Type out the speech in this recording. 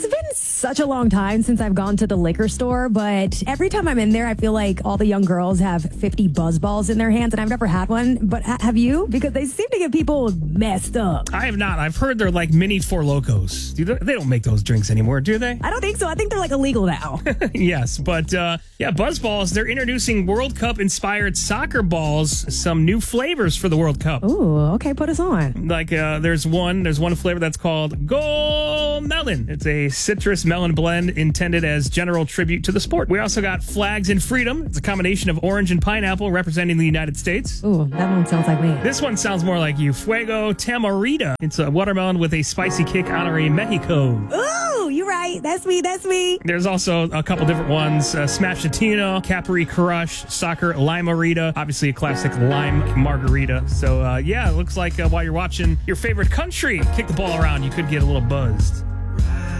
It's been such a long time since I've gone to the liquor store, but every time I'm in there, I feel like all the young girls have 50 buzz balls in their hands, and I've never had one. But have you? Because they seem to get people messed up. I have not. I've heard they're like mini Four Locos. They don't make those drinks anymore, do they? I don't think so. I think they're like illegal now. Yes, but buzz balls, they're introducing World Cup-inspired soccer balls, some new flavors for the World Cup. Ooh, okay, put us on. Like, there's one flavor that's called Go Melon. It's a citrus melon blend intended as general tribute to the sport. We also got Flags and Freedom. It's a combination of orange and pineapple representing the United States. Ooh, that one sounds like me. This one sounds more like you. Fuego Tamarita. It's a watermelon with a spicy kick honoring Mexico. Ooh, you're right. That's me. There's also a couple different ones. Smash Latino, Capri Crush, Soccer Limerita. Obviously a classic lime margarita. So, it looks like while you're watching your favorite country kick the ball around, you could get a little buzzed.